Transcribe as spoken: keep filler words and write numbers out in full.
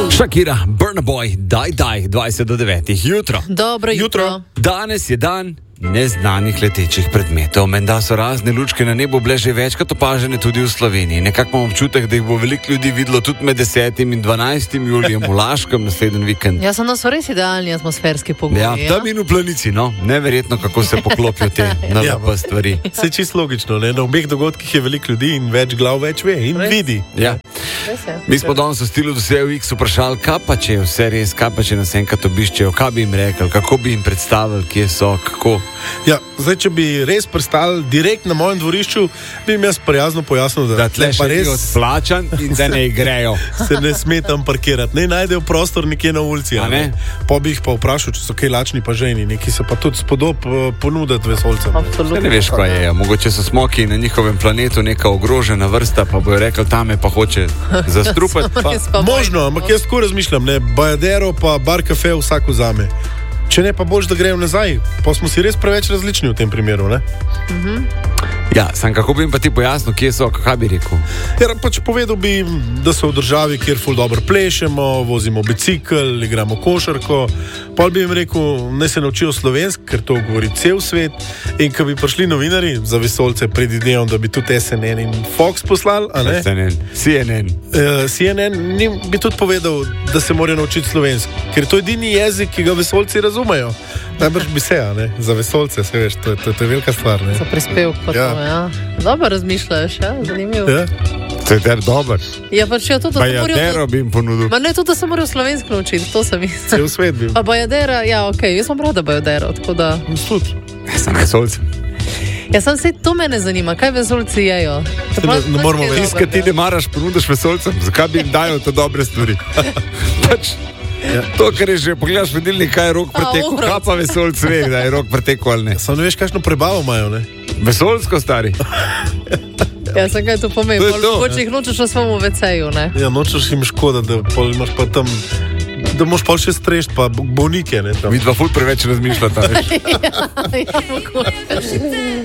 Shakira, Burna Boy, daj, daj, dvajset do devetih, jutro. Dobro jutro. jutro. Danes je dan neznanih letečih predmetov. Menda so razne lučke na nebu bile že večkrat opažene tudi v Sloveniji. Nekako imam občutek, da jih bo veliko ljudi videlo tudi med desetim in dvanajstim julijem v Laškem naslednji vikend. Ja, so nas res idealni atmosferski pogoji. Ja, tam in v Planici, no. Neverjetno, kako se poklopijo te na Ja, lepa stvari. Se čisto logično, ne? Na obeh dogodkih je veliko ljudi in več glav več ve in Res? vidi. Ja. Res je. Mi smo danes v stilu Dosej v X vprašali, kaj pa če je vse res, kaj pa če nas enkrat obiščejo, kaj bi jim rekli, kako bi jim predstavili, kje so, kako. Ja, zdaj, če bi res pristali direkt na mojem dvorišču, bi jim jaz prijazno pojasnil, da, Da tle pa še ni res odplačan in da ne grejo. se ne sme tam parkirati. Ne najdejo prostor nekje na ulici. A ne? Pa bi jih pa vprašal, če so kaj lačni pa ženi, neki se pa tudi spodob uh, ponuditi vesoljcem. Absolutno. Ne veš, kaj je. Mogoče so smoki na njihovem planetu neka ogrožena vrsta, pa bojo rekli, tame pa hoče zastrupati. Pa. Res pa Možno, boj. ampak jaz tako razmišljam, ne, Bajadero pa bar kafe vsak vzame. Če ne, pa boš, da grejo nazaj. Pa smo si res preveč različni v tem primeru, ne? Ja, sam kako bi jim pa ti pojasnil, kje so, kaj bi rekel? Ja, pač povedal bi, da so v državi, kjer ful dobro plešemo, vozimo bicikl, igramo košarko. Pol bi jim rekel, naj se naučijo slovensko, ker to govori cel svet. In ko bi prišli novinari za vesoljce predvidevam, da bi tudi S N N in Fox poslali, a ne? C N N. C N N. Uh, C N N njim bi tudi povedal, da se morajo naučiti slovensko, ker to je edini jezik, ki ga vesoljci razumejo. Najbrž bi se, a ne? Za vesoljce, se veš, to je, to je, to je velika stvar, ne? Za prispevek pa Ja. to, ja. Dobro razmišljaš, ja, zanimivo. Ja? To je ter dober. Ja, pač ja, tudi, da se Bajadero morajo... bi jim ponudil. Ma ne, tudi, da se morajo slovensko naučiti, to sem mislil. Cel svet bi. Pa Bajadera, ja, okej, okay. Jaz sem rada Bajadero, tako da... Tudi. Ja, sem vesoljcem. Ja, sem se, to mene zanima, kaj vesoljci jejo? Se ne- ne moramo vedeti. Tiskaj ti ne maraš, ponudiš vesoljcem, zakaj bi jim dajal te dobre stvari? Pač, Ja. to, kar je že, pogledaš vedilnik, kaj je rok pretekel, ohrovt. kaj pa vesoljc ve, da je rok pretekel ali ne. Samo ne veš, kakšno prebavo imajo, ne? Vesoljsko, stari. Ja, sem kaj to pomeni, To je to. mogoče jih nočeš na svojem veceju, ne? Ja, nočeš jim škoda, da pol imaš pa tam, da moš pol še strešt, pa bolnike, ne? Tam. Mi dva ful preveč razmišljata, veš. Ja, mogoče.